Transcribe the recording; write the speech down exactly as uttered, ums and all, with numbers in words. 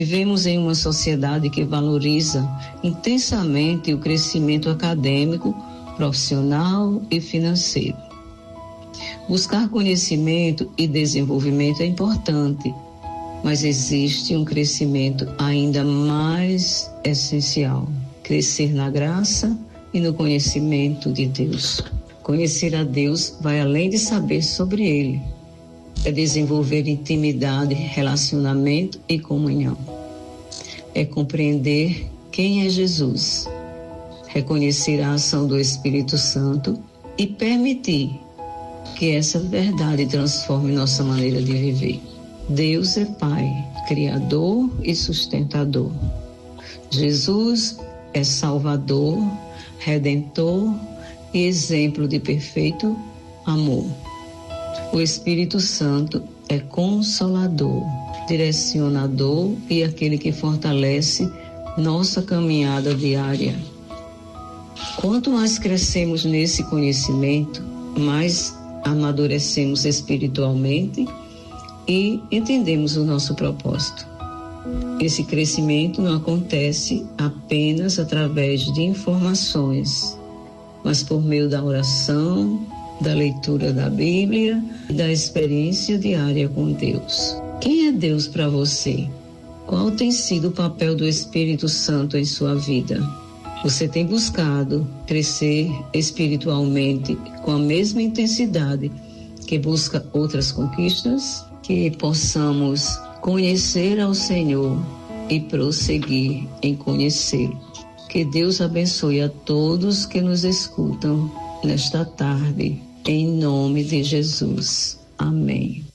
Vivemos em uma sociedade que valoriza intensamente o crescimento acadêmico, profissional e financeiro. Buscar conhecimento e desenvolvimento é importante, mas existe um crescimento ainda mais essencial: crescer na graça e no conhecimento de Deus. Conhecer a Deus vai além de saber sobre Ele. É desenvolver intimidade, relacionamento e comunhão. É compreender quem é Jesus, reconhecer a ação do Espírito Santo e permitir que essa verdade transforme nossa maneira de viver. Deus é Pai, Criador e sustentador. Jesus é Salvador, Redentor e exemplo de perfeito amor. O Espírito Santo é Consolador, Direcionador e aquele que fortalece nossa caminhada diária. Quanto mais crescemos nesse conhecimento, mais amadurecemos espiritualmente e entendemos o nosso propósito. Esse crescimento não acontece apenas através de informações, mas por meio da oração, da leitura da Bíblia e da experiência diária com Deus. Quem é Deus para você? Qual tem sido o papel do Espírito Santo em sua vida? Você tem buscado crescer espiritualmente com a mesma intensidade que busca outras conquistas? Que possamos conhecer ao Senhor e prosseguir em conhecê-lo. Que Deus abençoe a todos que nos escutam nesta tarde, em nome de Jesus. Amém.